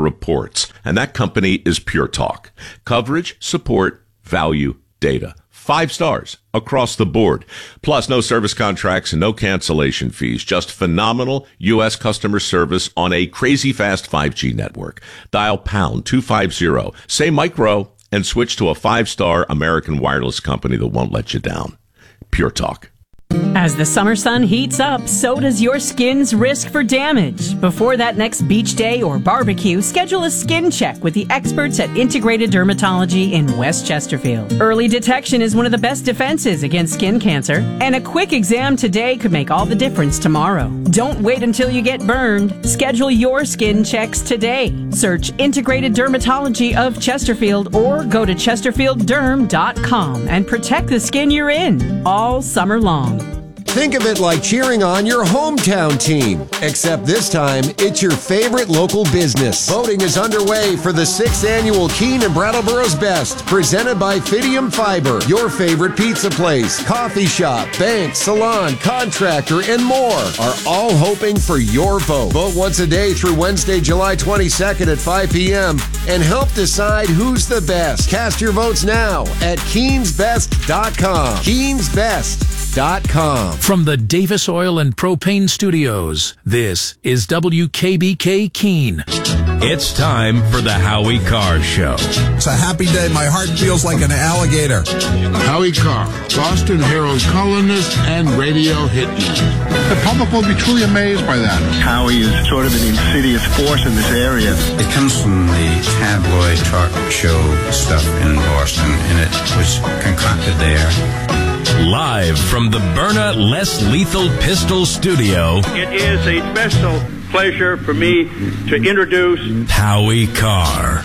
reports, and that company is Pure Talk. Coverage, support, value, data. 5 stars across the board. Plus, no service contracts and no cancellation fees. Just phenomenal U.S. customer service on a crazy fast 5G network. Dial pound 250, say micro, and switch to a 5-star American wireless company that won't let you down. Pure Talk. As the summer sun heats up, so does your skin's risk for damage. Before that next beach day or barbecue, schedule a skin check with the experts at Integrated Dermatology in West Chesterfield. Early detection is one of the best defenses against skin cancer, and a quick exam today could make all the difference tomorrow. Don't wait until you get burned. Schedule your skin checks today. Search Integrated Dermatology of Chesterfield or go to chesterfieldderm.com and protect the skin you're in all summer long. Think of it like cheering on your hometown team, except this time it's your favorite local business. Voting is underway for the 6th annual Keene and Brattleboro's Best, presented by Fidium Fiber, your favorite pizza place, coffee shop, bank, salon, contractor, and more are all hoping for your vote. Vote once a day through Wednesday, July 22nd at 5 p.m. and help decide who's the best. Cast your votes now at KeensBest.com. KeensBest.com. From the Davis Oil and Propane Studios, this is WKBK Keene. It's time for the Howie Carr Show. It's a happy day. My heart feels like an alligator. Howie Carr, Boston Herald columnist and radio hitman. The public will be truly amazed by that. Howie is sort of an insidious force in this area. It comes from the tabloid talk show stuff in Boston, and it was concocted there. Live from the Byrna Less Lethal Pistol Studio, it is a special pleasure for me to introduce Howie Carr.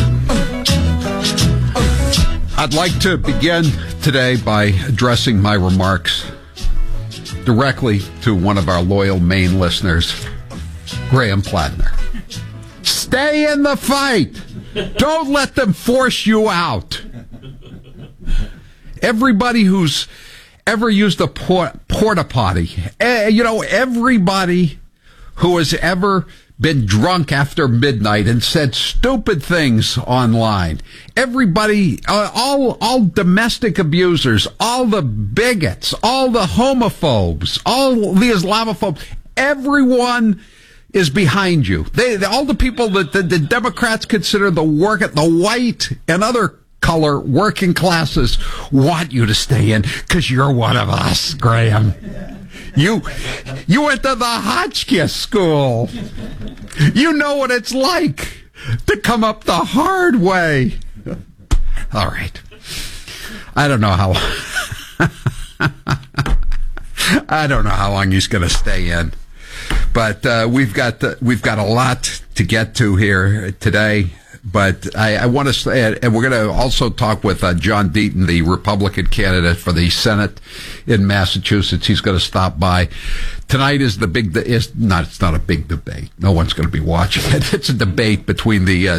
I'd like to begin today by addressing my remarks directly to one of our loyal Maine listeners, Graham Platner. Stay in the fight. Don't let them force you out. Everybody who's ever used a porta potty, everybody who has ever been drunk after midnight and said stupid things online, everybody, all domestic abusers, all the bigots, all the homophobes, all the Islamophobes, everyone is behind you. All the people that the Democrats consider the white and other color working classes want you to stay in because you're one of us, Graham. You went to the Hotchkiss school. You know what it's like to come up the hard way. All right. I don't know how long he's going to stay in, but we've got a lot to get to here today. But I want to say, and we're going to also talk with John Deaton, the Republican candidate for the Senate in Massachusetts. He's going to stop by. Tonight is it's not a big debate. No one's going to be watching it. It's a debate between the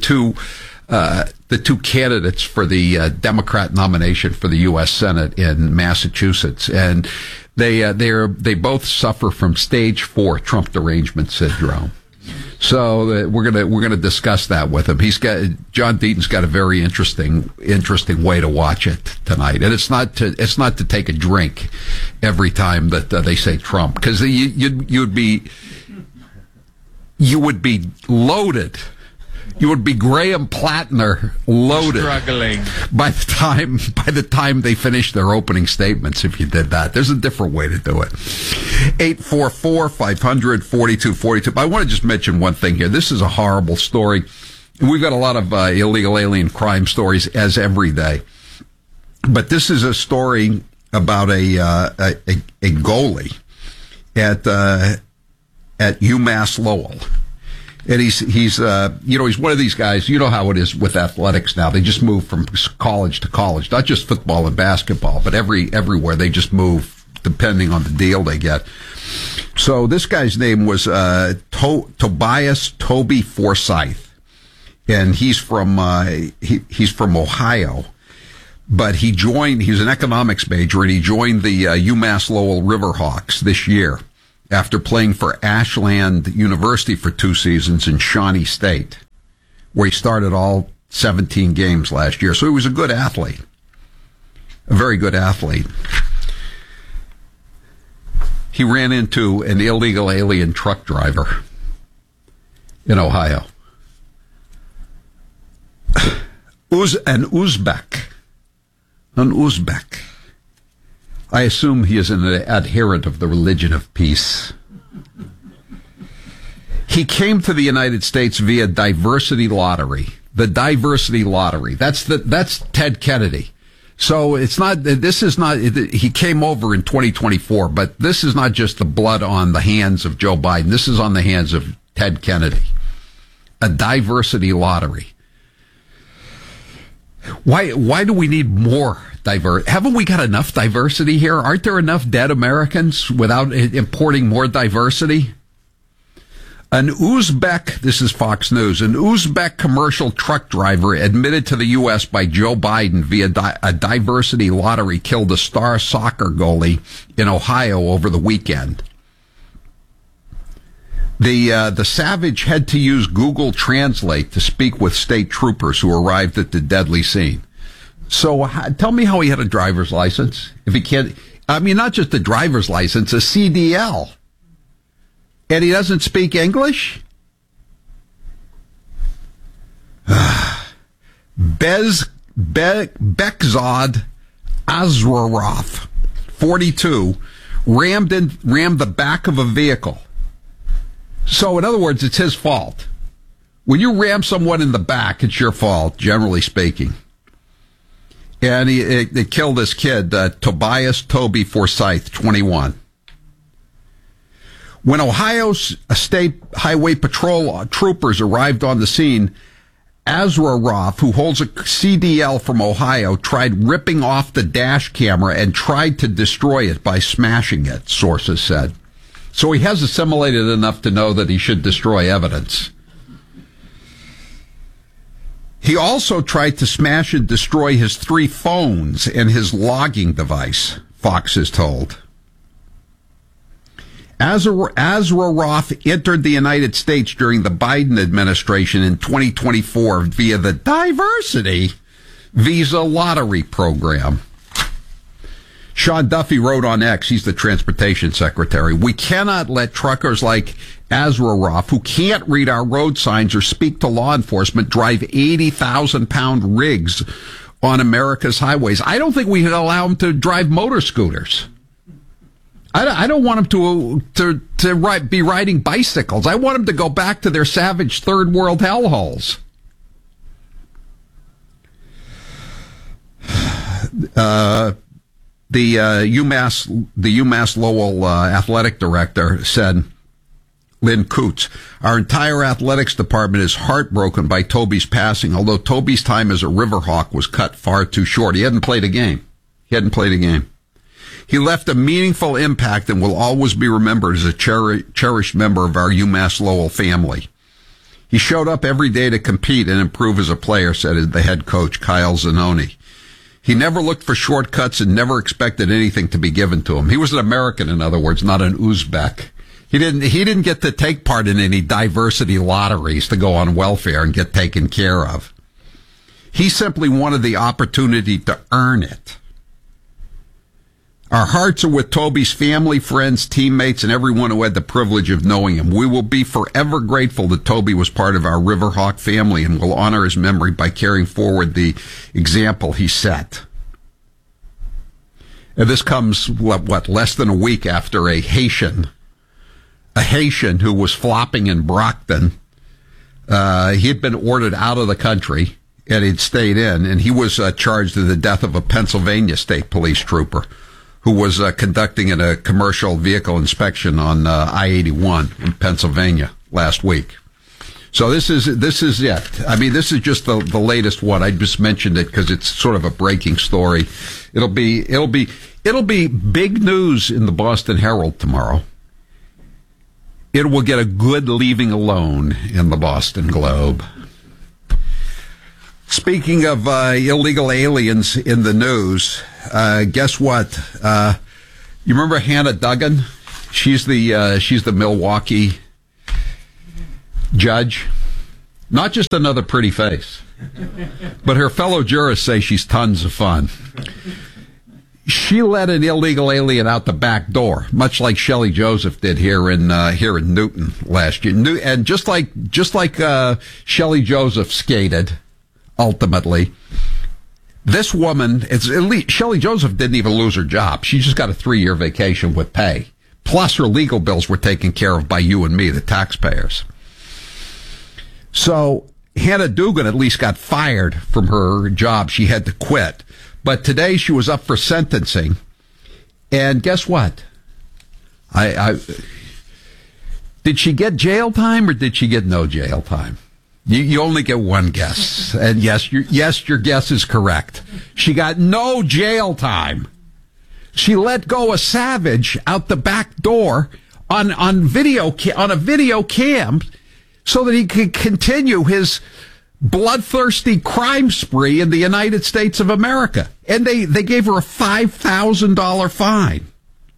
two candidates for the Democrat nomination for the U.S. Senate in Massachusetts, and they both suffer from stage 4 Trump derangement syndrome. So we're gonna discuss that with him. John Deaton's got a very interesting way to watch it tonight, and it's not to take a drink every time that they say Trump, because you would be loaded. You would be Graham Platner loaded, struggling by the time they finish their opening statements. If you did that, there's a different way to do it. 844-500-4242. But I want to just mention one thing here. This is a horrible story. We've got a lot of illegal alien crime stories as every day, but this is a story about a goalie at UMass Lowell. And he's one of these guys. You know how it is with athletics now. They just move from college to college, not just football and basketball, but everywhere. They just move depending on the deal they get. So this guy's name was Tobias Toby Forsyth, and he's from Ohio. But he was an economics major, and he joined the UMass Lowell Riverhawks this year, after playing for Ashland University for 2 seasons in Shawnee State. where he started all 17 games last year. So he was a good athlete, a very good athlete. He ran into an illegal alien truck driver in Ohio. An Uzbek. I assume he is an adherent of the religion of peace. He came to the United States via diversity lottery. The diversity lottery. That's Ted Kennedy. So it's not, this is not, he came over in 2024, but this is not just the blood on the hands of Joe Biden. This is on the hands of Ted Kennedy. A diversity lottery. Why do we need more diversity? Haven't we got enough diversity here? Aren't there enough dead Americans without importing more diversity? An Uzbek, this is Fox News, an Uzbek commercial truck driver admitted to the U.S. by Joe Biden via a diversity lottery killed a star soccer goalie in Ohio over the weekend. The savage had to use Google Translate to speak with state troopers who arrived at the deadly scene. So tell me how he had a driver's license. If he can't, I mean, not just a driver's license, a CDL. And he doesn't speak English? Bekzad Azraroth, 42, rammed the back of a vehicle. So, in other words, it's his fault. When you ram someone in the back, it's your fault, generally speaking. And they killed this kid, Tobias Toby Forsyth, 21. When Ohio's State Highway Patrol troopers arrived on the scene, Azraroth, who holds a CDL from Ohio, tried ripping off the dash camera and tried to destroy it by smashing it, sources said. So he has assimilated enough to know that he should destroy evidence. He also tried to smash and destroy his 3 phones and his logging device, Fox is told. Azraroth entered the United States during the Biden administration in 2024 via the Diversity Visa Lottery Program. Sean Duffy wrote on X, he's the transportation secretary, we cannot let truckers like Azraroth, who can't read our road signs or speak to law enforcement, drive 80,000-pound rigs on America's highways. I don't think we can allow them to drive motor scooters. I don't want them to be riding bicycles. I want them to go back to their savage third world hellholes. The UMass Lowell athletic director said, Lynn Coots, our entire athletics department is heartbroken by Toby's passing, although Toby's time as a Riverhawk was cut far too short. He hadn't played a game. He left a meaningful impact and will always be remembered as a cherished member of our UMass Lowell family. He showed up every day to compete and improve as a player, said the head coach, Kyle Zanoni. He never looked for shortcuts and never expected anything to be given to him. He was an American, in other words, not an Uzbek. He didn't get to take part in any diversity lotteries to go on welfare and get taken care of. He simply wanted the opportunity to earn it. Our hearts are with Toby's family, friends, teammates, and everyone who had the privilege of knowing him. We will be forever grateful that Toby was part of our Riverhawk family and will honor his memory by carrying forward the example he set. And this comes, less than a week after a Haitian who was flopping in Brockton. He had been ordered out of the country, and he'd stayed in, and he was charged in the death of a Pennsylvania state police trooper who was conducting a commercial vehicle inspection on I-81 in Pennsylvania last week. So this is it. I mean, this is just the latest one. I just mentioned it because it's sort of a breaking story. It'll be big news in the Boston Herald tomorrow. It will get a good leaving alone in the Boston Globe. Speaking of illegal aliens in the news, guess what? You remember Hannah Duggan? She's the Milwaukee judge Not just another pretty face. But her fellow jurists say she's tons of fun. She let an illegal alien out the back door, much like Shelley Joseph did here in Newton last year. And just like Shelley Joseph skated, ultimately, this woman, Shelley Joseph didn't even lose her job. She just got a 3-year vacation with pay. Plus her legal bills were taken care of by you and me, the taxpayers. So Hannah Dugan at least got fired from her job. She had to quit. But today she was up for sentencing. And guess what? Did she get jail time or did she get no jail time? You only get one guess. And yes, your guess is correct. She got no jail time. She let go a savage out the back door on a video cam so that he could continue his bloodthirsty crime spree in the United States of America. And they gave her a $5,000 fine.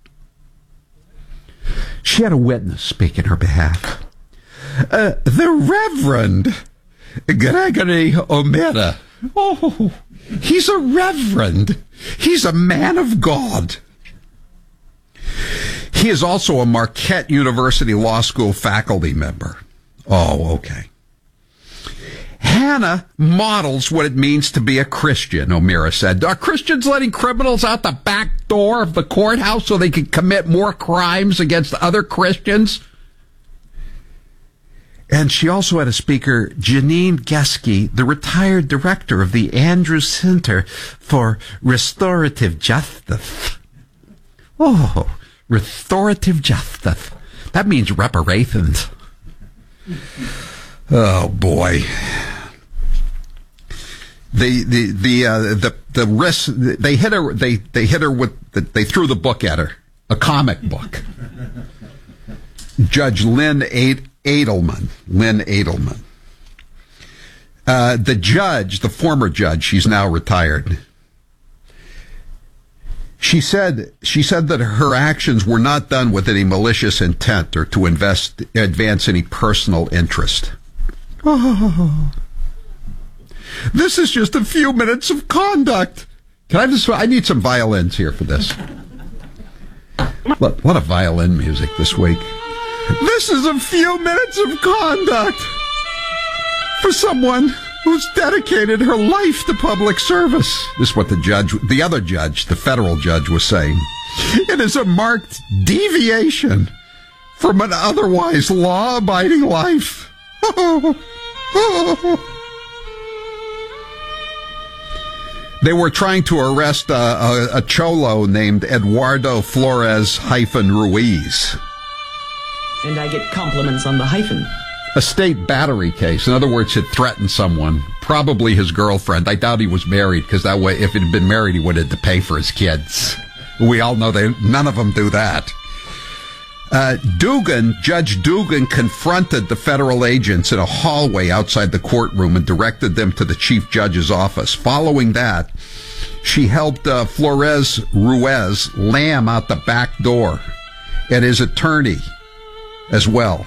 She had a witness speak in her behalf. The Reverend Gregory O'Meara. Oh, he's a reverend. He's a man of God. He is also a Marquette University Law School faculty member. Oh, okay. Hannah models what it means to be a Christian, O'Meara said. Are Christians letting criminals out the back door of the courthouse so they can commit more crimes against other Christians? And she also had a speaker, Janine Geske, the retired director of the Andrews Center for Restorative Justice. Oh, restorative justice. That means reparations. Oh boy. The risk, they hit her with they threw the book at her, a comic book. Judge Lynn Edelman. The former judge, she's now retired. She said that her actions were not done with any malicious intent or to advance any personal interest. Oh, this is just a few minutes of conduct. I need some violins here for this. What a violin music this week. This is a few minutes of conduct for someone who's dedicated her life to public service. This is what the other judge, the federal judge, was saying. It is a marked deviation from an otherwise law-abiding life. They were trying to arrest a cholo named Eduardo Flores-Ruiz. And I get compliments on the hyphen. A state battery case. In other words, it threatened someone, probably his girlfriend. I doubt he was married, because that way, if he'd been married, he would have had to pay for his kids. We all know none of them do that. Judge Dugan confronted the federal agents in a hallway outside the courtroom and directed them to the chief judge's office. Following that, she helped Flores-Ruiz lamb out the back door and his attorney as well.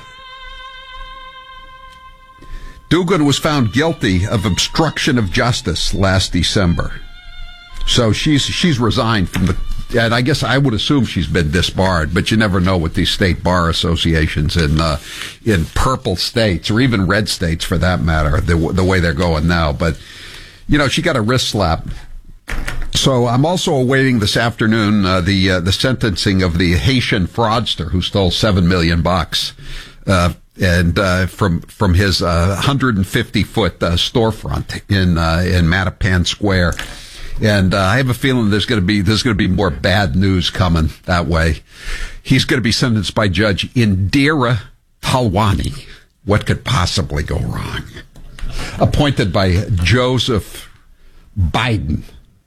Dugan was found guilty of obstruction of justice last December. So she's resigned from and I guess I would assume she's been disbarred, but you never know with these state bar associations in purple states, or even red states for that matter, the way they're going now. But, she got a wrist slap. So I'm also awaiting this afternoon the sentencing of the Haitian fraudster who stole $7 million and from his 150-foot storefront in Mattapan Square. And I have a feeling there's going to be more bad news coming that way. He's going to be sentenced by Judge Indira Talwani. What could possibly go wrong? Appointed by Joseph Biden.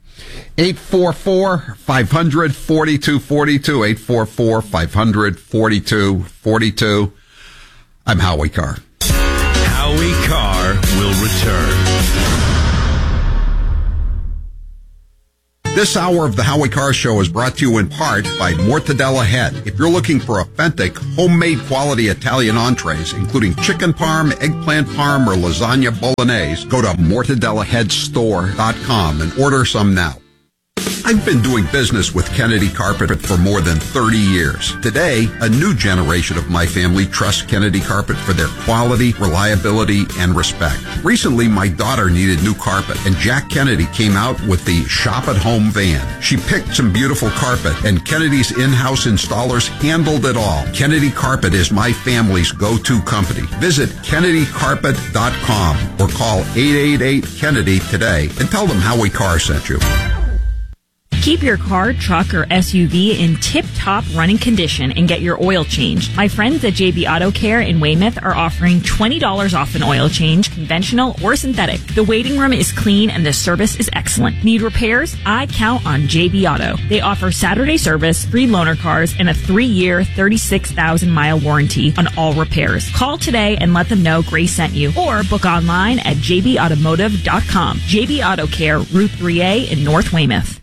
844-500-4242. 844-500-4242. I'm Howie Carr. Howie Carr will return. This hour of the Howie Carr Show is brought to you in part by Mortadella Head. If you're looking for authentic, homemade quality Italian entrees, including chicken parm, eggplant parm, or lasagna bolognese, go to mortadellaheadstore.com and order some now. I've been doing business with Kennedy Carpet for more than 30 years. Today, a new generation of my family trusts Kennedy Carpet for their quality, reliability, and respect. Recently, my daughter needed new carpet, and Jack Kennedy came out with the Shop at Home van. She picked some beautiful carpet, and Kennedy's in-house installers handled it all. Kennedy Carpet is my family's go-to company. Visit KennedyCarpet.com or call 888-KENNEDY today and tell them Howie Carr sent you. Keep your car, truck, or SUV in tip-top running condition and get your oil changed. My friends at JB Auto Care in Weymouth are offering $20 off an oil change, conventional or synthetic. The waiting room is clean and the service is excellent. Need repairs? I count on JB Auto. They offer Saturday service, free loaner cars, and a 3-year, 36,000-mile warranty on all repairs. Call today and let them know Grace sent you, or book online at jbautomotive.com. JB Auto Care, Route 3A in North Weymouth.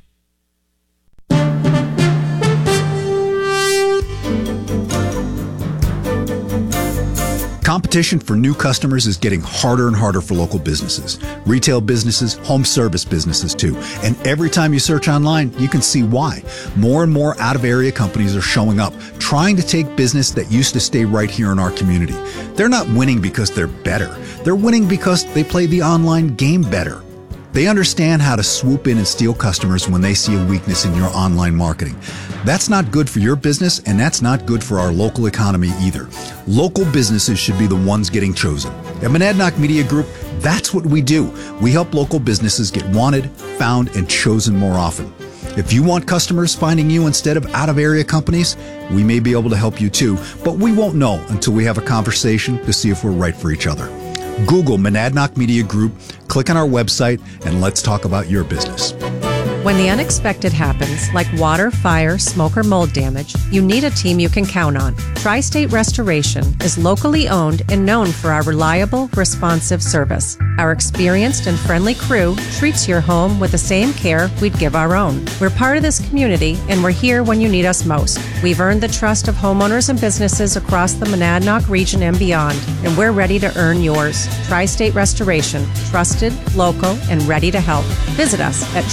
Competition for new customers is getting harder and harder for local businesses, retail businesses, home service businesses too. And every time you search online, you can see why. More and more out-of-area companies are showing up, trying to take business that used to stay right here in our community. They're not winning because they're better. They're winning because they play the online game better. They understand how to swoop in and steal customers when they see a weakness in your online marketing. That's not good for your business, and that's not good for our local economy either. Local businesses should be the ones getting chosen. At Monadnock Media Group, that's what we do. We help local businesses get wanted, found, and chosen more often. If you want customers finding you instead of out-of-area companies, we may be able to help you too, but we won't know until we have a conversation to see if we're right for each other. Google Monadnock Media Group, click on our website, and let's talk about your business. When the unexpected happens, like water, fire, smoke, or mold damage, you need a team you can count on. Tri-State Restoration is locally owned and known for our reliable, responsive service. Our experienced and friendly crew treats your home with the same care we'd give our own. We're part of this community, and we're here when you need us most. We've earned the trust of homeowners and businesses across the Monadnock region and beyond, and we're ready to earn yours. Tri-State Restoration, trusted, local, and ready to help. Visit us at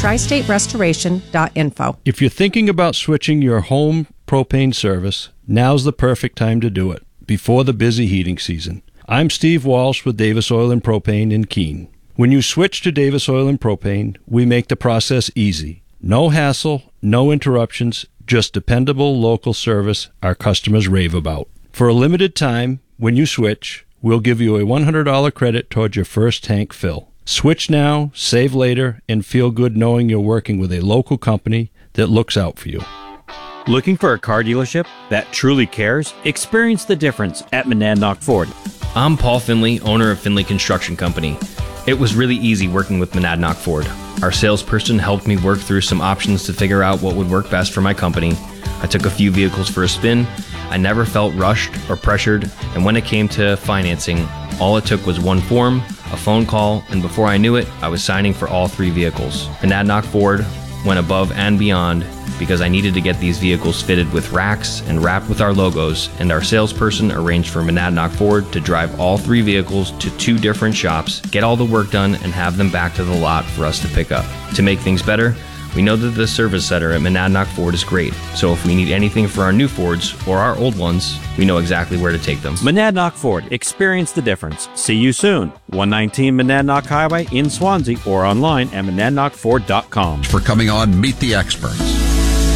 tristaterestoration.info. If you're thinking about switching your home propane service, now's the perfect time to do it, before the busy heating season. I'm Steve Walsh with Davis Oil and Propane in Keene. When you switch to Davis Oil and Propane, we make the process easy. No hassle, no interruptions, just dependable local service our customers rave about. For a limited time, when you switch, we'll give you a $100 credit towards your first tank fill. Switch now, save later, and feel good knowing you're working with a local company that looks out for you. Looking for a car dealership that truly cares? Experience the difference at Monadnock Ford. I'm Paul Finley, owner of Finley Construction Company. It was really easy working with Monadnock Ford. Our salesperson helped me work through some options to figure out what would work best for my company. I took a few vehicles for a spin. I never felt rushed or pressured, and when it came to financing, all it took was one form, a phone call, and before I knew it, I was signing for all 3 vehicles. Monadnock Ford went above and beyond because I needed to get these vehicles fitted with racks and wrapped with our logos, and our salesperson arranged for Monadnock Ford to drive all 3 vehicles to 2 different shops, get all the work done, and have them back to the lot for us to pick up. To make things better, we know that the service center at Monadnock Ford is great, so if we need anything for our new Fords or our old ones, we know exactly where to take them. Monadnock Ford. Experience the difference. See you soon. 119 Monadnock Highway in Swansea or online at monadnockford.com. For coming on Meet the Experts.